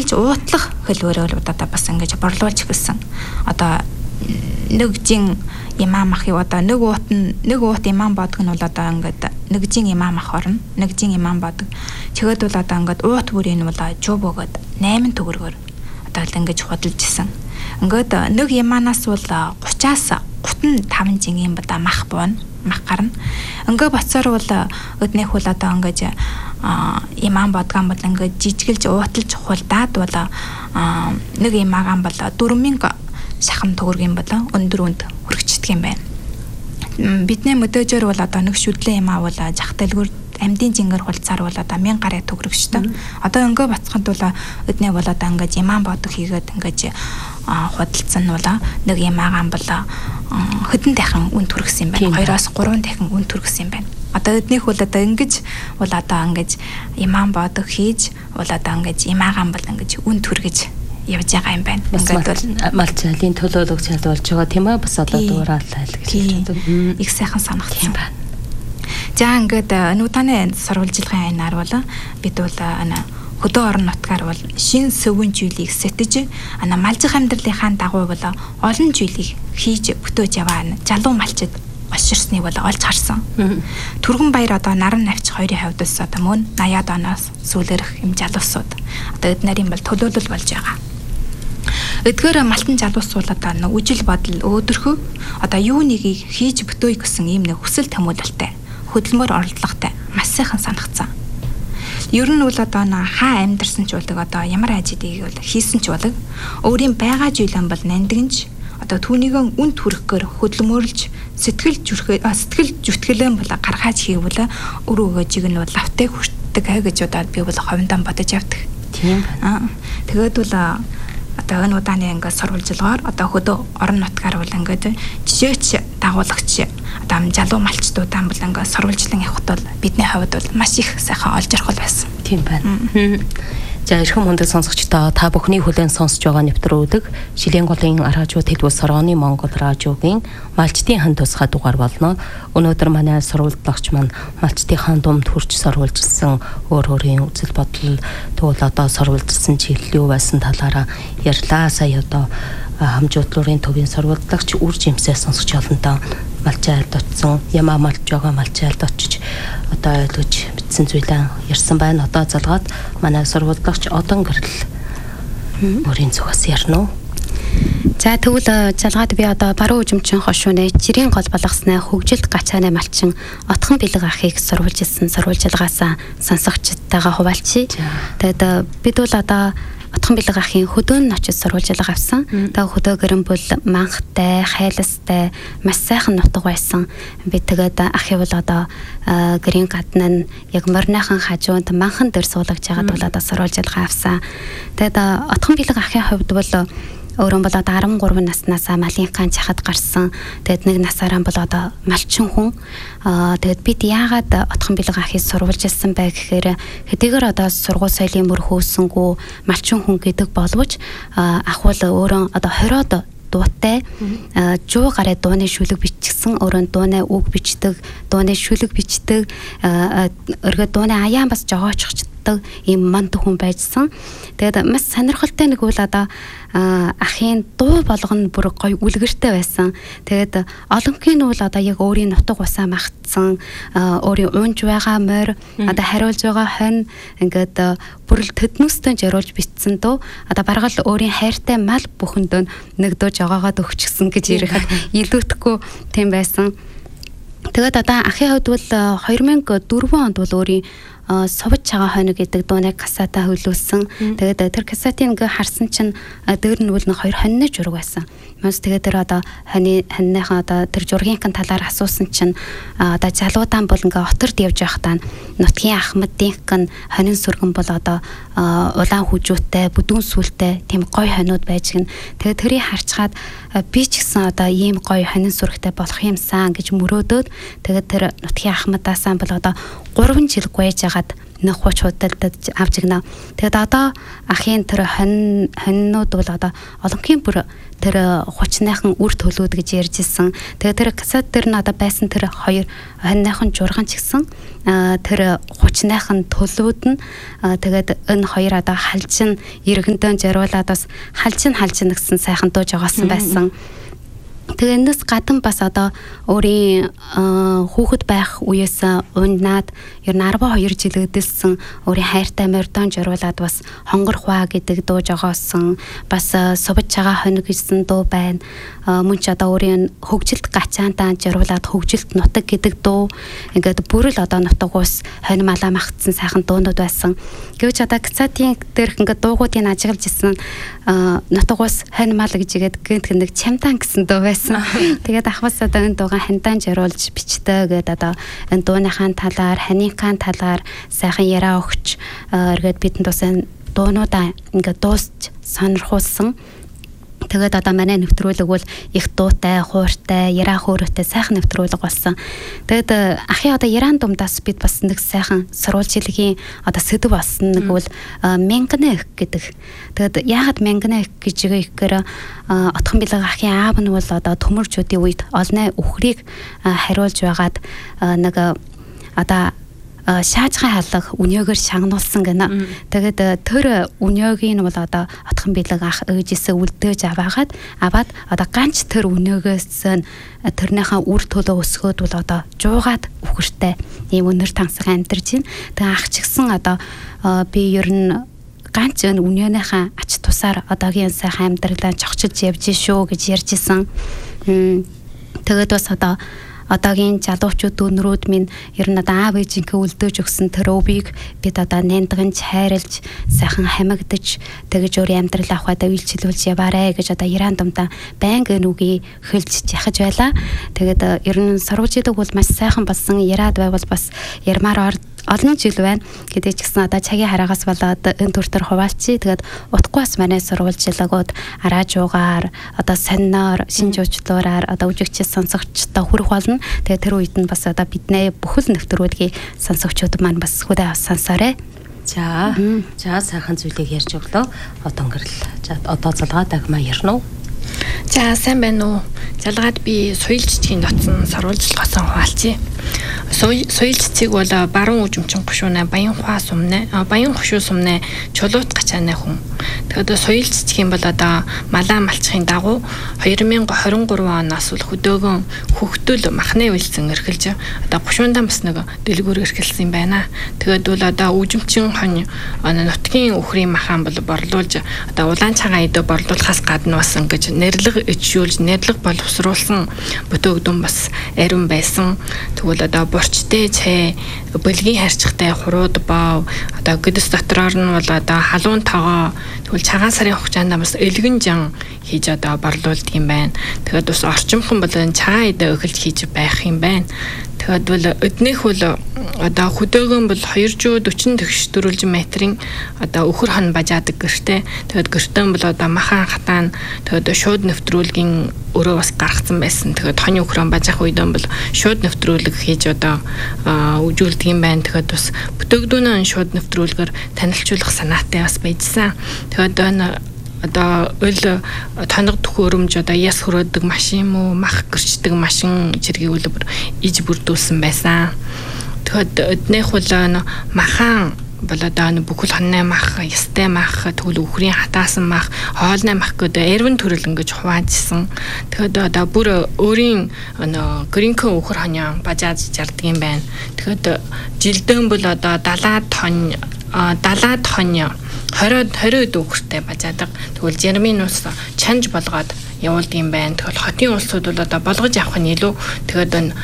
жижиглж уутлах хэлбэрээр одоо бас ингэж борлуулж гисэн. Одоо нэг жин имам ах юу одоо нэг уут имам бодог нь бол одоо ингээд нэг жин имам ах орно. Нэг жин имам бодог. Тэгэхэд бол одоо ингээд уут бүрийн нь бол жуу бөгөөд 8 төгрөгөөр одоо л ингэж худалж исэн. Ингээд нэг иманаас бол 30-аас 35 жин юм бада мах буuna. Мах гарна. Ингээ боцоор бол өднийх бол одоо ингэж имам бодган бол ингээ жижиглж ууталж хулдаад бол нэг имаган бол 4,000 шахам төгрөгийн бол өндөр үнд хүрэгчдэг юм байна. Бидний мөдөжөр бол одоо нэг шүдлэн имаа бол жах дэлгүр амьдын жингээр хулцаар бол одоо 1000 гарыг төгрөгчтэй. Одоо ингээ боцоход бол өднөө бол одоо ингээ имам бодог хийгээд ингээ худалдсан нь бол нэг имаган бол хэдэн дахин үн төргсөн юм байна. 2-оос 3 дахин үн төргсөн юм байна. Одоо өднийх бол одоо ингэж бол одоо ингэж имам бодог хийж бол одоо ингэж имаган бол ингэж үн төргөж явж байгаа юм байна. Ингээд бол малцаалын төлөөлөг шалдуулж байгаа тийм ээ бас одоо дуурайлаа л гэж байна. Их сайхан санагдсан байна. За ингээд нүүданы сурвалжлагын айнаар бол бид бол хөдөө орон нутгаар бол шин сөвөн зүйлийг сэтэж малжих амьдралынхаа дагуу бол олон зүйлийг хийж бүтөөж яваа залуу малчид олширсныг бол олж харсан. Түргэн баяр одоо наран навч 2-ын хувьд ус одоо мөн 80-аад оноос сүүлэрх юм залуусууд одоо эднэрийн бол төлөөлөл болж байгаа. Эдгээр малтан залуус бол одоо үжил бодол өөдрөхөө одоо юу нэгийг хийж бүтөөе гэсэн ийм нэг хүсэл томилолтой хөдөлмөр орлоготой маш сайхан санагдсан. Ер нь бол одоо хаа амьдарсан ч болдог одоо ямар ажидыг бол хийсэн ч болог өөрийн байгаа зүйлэн бол нандинж одоо түүнийг үн төрөхөөр хөдөлмөрлж сэтгэл зүтгэлэн бол гаргаж хийвэл өөрөө жиг нь бол лавтай хүртдэг гэж удаад би бол ховдон бодож явдаг. Тийм. Тэгээд бол одоо энэ удааны ингээд сурвалжлагаар одоо хөдөө орон нутгаар бол ингээд жижигч дагуулагч одоо залуу малчдуудаа бол ингээд сурвалжлан явахд бол бидний хувьд бол маш их сайхан олж арах байсан. Тийм байна. За эрхэм хүндэт сонсогчдоо та бүхний хүлээн сонсож байгаа нэвтрүүлэг Шилийн голын радио төлөвс орооны Монгол радиогийн малчтын хан тусгай дугаар болно. Өнөөдөр манай сурвалжлагч маань малчтын думд хүрч сурвалжилсан өөрийн үзэл бодол тэгвэл одоо сурвалжилсан чиглэл юу байсан талаараа ярьлаа. Сая одоо хамжуудлын төвийн сурвалжлагч үр жимсээ сонсогч олонтоо малчаалд очсон ямаа малж байгаа малчаалд очиж одоо ойлгож бичсэн зүйлээ ярьсан байна. Одоо залгаад манай сурвалжлагч одон гэрэл өөрийн зүгээс ярина уу? За тэгвэл залгаад би одоо баруун үжимчин хошууны жирийн гол болгосноо хөгжилд гачааны малчин отхон бэлэг ахыг сурвалжилсан сурвалжилгаасаа сонсогчтойгоо хуваалцъя. Тэгээд бид бол одоо отхон бэлэг ахын хөдөөн нь очиж сурвалжлага авсан. Тэгээд хөдөө гэрэн бол манхтай, хайластай, маш сайхан нутаг байсан. Би тэгээд ахыг бол одоо гэрийн гадна нь яг морныхан хажуунд манхан дээр суулгаж байгаад бол одоо сурвалжлага авсан. Тэгээд отхон бэлэг ахын хувьд бол өөрөө бол одоо 13 наснаас малынхаа чахад гарсан. Тэгээд нэг насаараа бол одоо малчин хүн. Тэгээд бид яагаад отхон бэлэг ахыг сурвалжилсан бай гэхээр хэдийгээр одоо сургууль соёлын мөр хөөсөнгөө малчин хүн гэдэг боловч ах бол өөрөө одоо хороод дуутай жуу гараа дууны шүлэг бичсэн өөрөө дууны үг бичдэг, дууны шүлэг бичдэг, өргө дууны аяан бас жогооччдаг ийм манд хүн байжсан. Тэгээд маш сонирхолтой нэг үл одоо ахын дуу болгоно бүр гоё үлгэртэй байсан. Тэгээд олонхын үл одоо яг өөрийн нутаг усаа магтсан, өөрийн уунж байгаа морь, одоо хариулж байгаа хонь ингээд бүрл төднөстөн зориулж бичсэн дөө. Одоо бараг л өөрийн хайртай мал бүхэндөө нэгдөө жогоогоод өгчихсэн гэж ярихад илүүтэхгүй тийм байсан. Тэгээд одоо ахын хувьд бол 2004 онд бол өөрийн совж байгаа хоног гэдэг дууныг касата хөлөөсөн. Тэгээд тэр касатыг ингээ харсан чинь дээр нь үл нэг 2 хоньны жураг байсан. Мөн тэгээд тэр одоо хоньныхаа одоо тэр жургийн талаар асуусан чинь одоо залуудаан бол ингээ оторд явж байхдаа нутгийн ахмадын хонин сүргэн бол одоо улаан хүжүүтэй, бүдүүн сүлтэй тийм гоё хонууд байж гин. Тэгээд тэрийг харцгаад би ч гэсэн одоо ийм гоё хонин сүргтэй болох юмсан гэж мөрөөдөөд тэгээд тэр нутгийн ахмадаасаа бол одоо 3 жил гуйж агаад нэг хуч худалдаж авч игнэ. Тэгээд одоо ахын тэр хоньнууд бол одоо олонхын бүр тэр хучныхан үр төлөөд гэж ярьж ирсэн. Тэгээд тэр касет дээр нь одоо байсан тэр хоёр хоньныхан журган ч гэсэн тэр хучныхан төлөөд нь тэгээд энэ хоёр одоо халжин иргэндэн жаруулаад бас халжин гэсэн сайхан дуу жогоосон байсан. Тэгээ энэс гадна бас одоо өөрийн хүүхэд байх үеэс уннаад ер нь 12 жил өдөлсөн өөрийн хайртай мордон журуулаад бас хонгорхва гэдэг дуу жогоосон бас сувж байгаа хоног гэсэн дуу байна. Мөн ч одоо өөрийн хөгжилт гачаантаа журуулаад хөгжилт нутаг гэдэг дуу ингээд бүрэл одоо нутагуус хонь малаа магтсан сайхан дуунууд байсан. Гэвч одоо кцатын дээрх ингээд дуугуудыг ажиглаж исэн нутагуус хонь мал гэж игээд гэнт нэг чамтан гэсэн дуу байсан. Тэгээд ахвас одоо энэ дуугаа хандаан жаруулж бичдэг гэдэг одоо энэ дууныхаа талаар ханиnkаан талаар сайхан яриа өгч эргээд бидэнд бас энэ дуунуудаа ингээд дуусч сонирхуулсан. Тэгээд одоо манай нэвтрүүлэг бол их дуутай, хууртай, яриа хөөрөтэй сайхан нэвтрүүлэг болсон. Тэгээд ахын одоо яран думдаас бид бас нэг сайхан сурвалжилгийн одоо сэдв болсон нэг бол мянганы гэдэг. Тэгээд яагаад мянганы гэж ихээр отхон билэг ахын аав нь бол одоо төмөрчүүдийн үед олны үхрийг хариулж байгаад нэг одоо шаажхан халах өнөөгөр шагнуулсан гэнэ. Тэгээд тэр өнөөгийн бол одоо отхон билэг ах ээжээсээ үлдээж аваад одоо ганц тэр өнөөгөөс тэрнийхээ үр төлөө өсгөөд бол одоо жуугаад үхэртэй ийм өнөр тансаг амьдарч байна. Тэгээд ах ч гэсэн одоо би ер нь ганц өнөөнийхээ ач тусаар одоогийн сайхан амьдралаа чогчилж явж шүү гэж ярьжсэн. Тэгээд бас одоогийн залуучууд өнрүүд минь ер нь одоо аав ээжийнхээ үлдээж өгсөн тэр өвийг бид одоо нандгаж хайрлж сайхан хамагдаж тэгэж өөрийн амьдрал авахад үйлчлүүлж яваарэ гэж одоо яран думдаа байнга нүгийг хөлж яхаж байлаа. Тэгээд ер нь сурвалжидаг бол маш сайхан болсон. Яраад байвал бас ярмаар олон жил байна. Гэдэг ч гэсэн одоо цагийн хараагаас болоод энэ төр төр хуваалцъя. Тэгээд утгагүй бас манай сурвалжилгууд араажуугаар одоо сонноор шинж уучлаараар одоо үжигчээс сонсогчтой хүрэх болно. Тэгээд тэр үед нь бас одоо бидний бүхэл нэвтрүүлгийг сонсогчдод маань бас хүлээн авч сонсоорой. За сайхан зүйлийг ярьж өглөө. Одоо өнгөрл. За одоо залгаа дагмаа ярина уу? За сайн байна уу? Залгаад би соёл жижигний дотсон сурвалжилгаас хуваалцъя. Соёл цэцэг бол баруун үжимчин гушууна баян хушуу сумнэ чулуут гачааны хүн. Тэгээд соёл цэцгийн бол одоо малаа малчхийн дагуу 2023 оноос бол хөдөөгөн хөгтөл махны үйлсэн эрхэлж одоо гушуундаа бас нэг дэлгүүр эрхэлсэн байна. Тэгээд бол одоо үжимчин хонь нутгийн үхрийн махан бол борлуулж одоо улаан цагаан идэ борлуулахаас гадна бас ингэж нэрлэг ичүүлж нэрлэг боловсруулсан бүтээгдэхүүн бас ариун байсан. Тэгвэл одоо бурчтэй цай, бэлгийн харьцагтай хурууд бав, одоо гэдэс дотроор нь бол одоо халуун тогоо, тэгвэл цагаан сарын хугацаанд бас элгэн жан хийж одоо борлуулдаг юм байна. Тэгээд бас орчимхон бол цагаан идэ өгөлж хийж байх юм байна. Тэгээд бол өднөх бол одоо хөдөөгөн бол 240 төгс дөрвөлжин метрийн одоо өхөр хон бажаадаг гэртэй. Тэгээд гэртэн бол одоо махан хатаан тэгээд шууд нэвтрүүлгийн өрөө бас гаргацсан байсан. Тэгээд хонь өхрөн бажаах үедэн бол шууд нэвтрүүлэг хийж одоо үжүүлдэг юм байна. Тэгээд бас бүтээгдэхүүнээ шууд нэвтрүүлгээр танилцуулах санаатай бас байжсан. Тэгээд одоо өл тоног төхөөрөмж одоо яс хөрөөдөг машин муу мах гэрчдэг машин зэргийг үлбэр иж бүрдүүлсэн байсан. Тэгэхэд өднөх бол махан бол одоо бүхэл хонны мах, ястай мах, тэгвэл үхрийн хатаасан мах, хоолны мах гэдэг эрвэн төрөл ингэж хуваажсэн. Тэгэхэд одоо бүр өөрийн гринкэн үхэр хоньяа бажааж жардаг юм байна. Тэгэхэд жилдэн бол одоо 70 тонн 20 үхэртэй бажаадаг. Тэгвэл Жерминус чанж болгоод явуулдаг юм байна. Тэгвэл хотын улсууд бол одоо болгож авах нь илүү. Тэгээд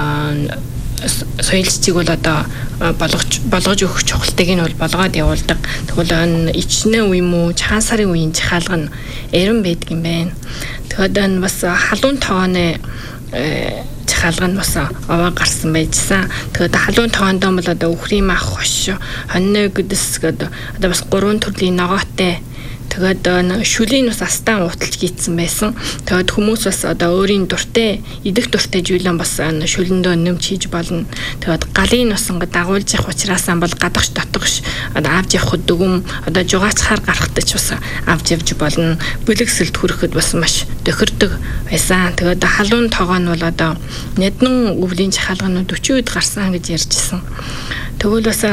соёл цэцэг бол одоо болгож өгөх чухалтыг нь бол болгоод явуулдаг. Тэгвэл ичнэ үе мүү цагаан сарын үеийн жихаалга нь эрен байдаг юм байна. Тэгээд бас халуун тогооны жихаалга нь бас аваа гарсан байжсан. Тэгээд халуун тогоондоо бол одоо үхрийн мах хош хоньны гэдэс гэдэг одоо бас 3 төрлийн ногоотой. Тэгээд шүлийн бас астан уталж гийцсэн байсан. Тэгээд хүмүүс бас одоо өөрийн дуртай, идэх дуртай зүйлэн бас шүлэндөө нэмж хийж болно. Тэгээд галын бас ингээд дагуулж явах учраас бол гадагш дотгош одоо авч явах дүгм одоо жугаацхаар гарахтай ч бас авч явж болно. Бэлэгсэлд хүрэхэд бас маш тохирдог байсан. Тэгээд халуун тоогоо нь бол одоо няднан өвлийн жахалганууд 40 үед гарсан гэж ярьжсэн. Тэгвэл бас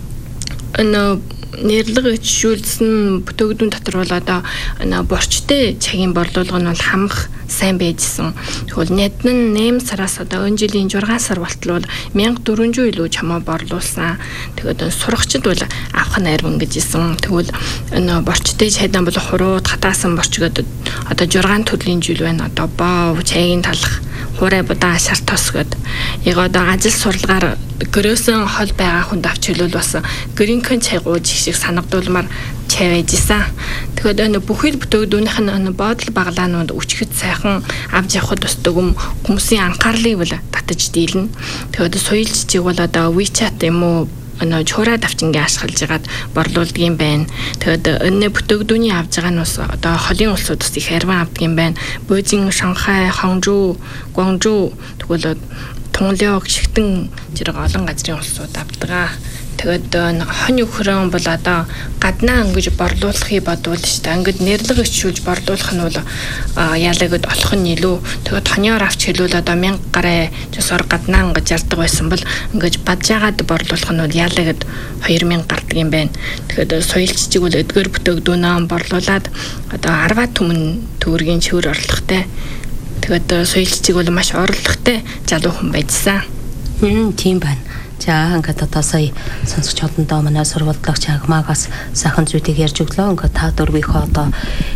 нэрлэг ичүүлсэн бүтээгдэхүүн дотор бол одоо борчтой цагийн борлуулга нь бол хамх сайн байжсэн. Тэгвэл няднан 8 сараас одоо өн жилийн 6 сар болтол 1400 илүү чамаа борлуулсан. Тэгээд сурагчид бол авах нь арвин гэжсэн. Тэгвэл борчтой чайдан бол хурууд хатаасан борчгод одоо 6 төрлийн жил байна. Одоо боо, чайгийн талах, хурай будаа, шар тос гэд. Яг одоо ажил сурлагаар гэрөөсөн хол байгаа хүнд авч хэлвэл бас гринкэн чай гууж шиг санагдуулмаар чай байжсэн. Тэгэхээр бүхэл бүтээгдэхүүнийх нь бодол баглаанууд өчгөд сайхан авч явахд тусдаг хүмүүсийн анхаарлыг бол татаж дийлнэ. Тэгэхээр соёлчдыг бол одоо WeChat юм уу чураа давчингийн ашиглаж ягаад борлуулдаг юм байна. Тэгээд энэ бүтээгдэхүүний авж байгаа нь бас одоо холын улсууд бас их арван авдаг юм байна. Бөөжин, Шанхай, Хонжу, Гуанчжоу тэгвэл Тунлио гişгтэн зэрэг олон газрын улсууд авдаг. Тэгээд хонь өхрөн бол одоо гаднаа ингэж борлуулахыг бодвол шүү дээ. Ингээд нэрлэг ичүүлж борлуулах нь бол яалагд олох нь илүү. Тэгээд хоньоор авч хэлвэл одоо 1000 гараа жосоор гаднаа ингэж ярддаг байсан бол ингэж баджаагаад борлуулах нь бол яалагд 2000 гардаг юм байна. Тэгэхээр соёлчдыг бол эдгээр бүтээгдэхүүнээ борлуулад одоо 10 түмэн төгрөгийн чивэр орлоготой. Тэгээд соёлчдыг бол маш орлоготой залуу хүн байжсан. Тийм байна. За ингээд одоо сая сонсогч холондоо манай сурвалжлагч Агмаагаас сайхан зүйлийг ярьж өглөө. Ингээд та дөрвийнхөө одоо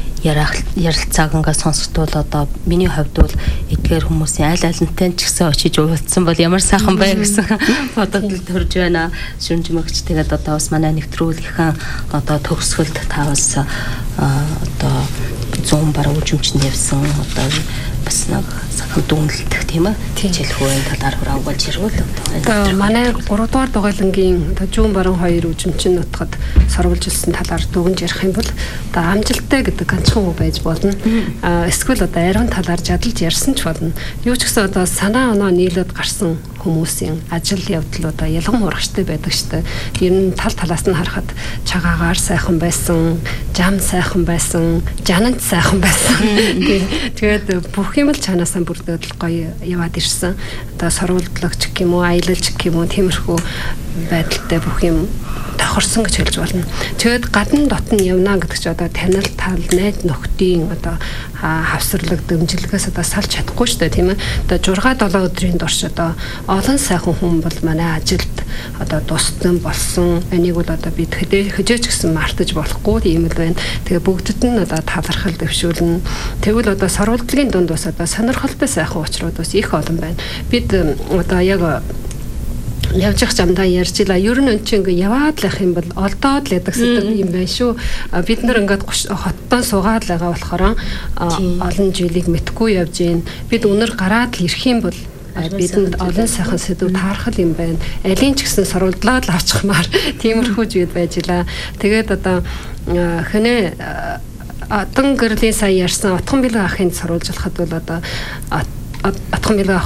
ярилцааг ингээд сонсогдвол одоо миний хувьд бол эдгээр хүмүүсийн аль алинтай ч гэсэн очиж уулзсан бол ямар сайхан бай гэсэн бодогдол төрж байна. Шүнжмэгч тэгээд одоо бас манай нэвтрүүлгийнхэн одоо төгсгөлд та бас одоо 100 баруун үжимчнд явсан одоо бас нэг сайхан дүнэлтэх тийм ээ. Хичээлхүүн талаар хурангуулж ирвэл одоо манай 3 дугаар дугаалангийн одоо Жүүн баруун 2 үжимчин нутгад сорвуулжсэн талаар дүгнж ярих юм бол одоо амжилттай гэдэг ганцхан үг байж болно. Эсвэл одоо ариун талаар жадалж ярьсан ч болно. Юу ч гэсэн одоо санаа оноо нийлээд гарсан хүмүүсийн ажил явдлуудаа ялган урагштай байдаг штэ. Ер нь тал талаас нь харахад цагаагаар сайхан байсан, жам сайхан байсан, жанант сайхан байсан. Тэгээд бүх юм л чанаасаа бүрдээд гоё яваад ирсэн. Одоо сорвуулдлагч гэх юм уу, аялалч гэх юм уу, тиймэрхүү байдалтай бүх юм тохирсон гэж хэлж болно. Тэгээд гадна дотн явна гэдэг чинь одоо танил тал найз нөхдийн одоо хавсарлаг дэмжлэгээс одоо салж чадахгүй шүү дээ тийм ээ. Одоо 6-7 өдрийн турш одоо олон сайхан хүн бол манай ажилд одоо тусдан болсон. Энийг бол одоо бид хөжөөч гэсэн мартаж болохгүй юм л байна. Тэгээ бүгдэд нь одоо талархал дэвшүүлнэ. Тэгвэл одоо сорвуулдлагын дунд бас одоо сонирхолтой сайхан учрууд бас их олон байна. Бид одоо яг явж явах замдаа ярьж илаа. Ер нь энэ ингээ яваад л ах юм бол олдоод л ядаг сэдв юм байна шүү. Бид нар ингээд хоттон суугаад л байгаа болохоор олон жилиг мэдхгүй явж гин. Бид өнөр гараад л ирэх юм бол бидэнд олон сайхан сэдв таархал юм байна. Алийн ч гэсэн сорвуулдлаад л авчихмаар тиймэрхүү зүйл байж илаа. Тэгээд одоо хэнэ Атан гэрлийн сая ярьсан отхон билэг ахын сорвуулж болоход бол одоо отхон билэг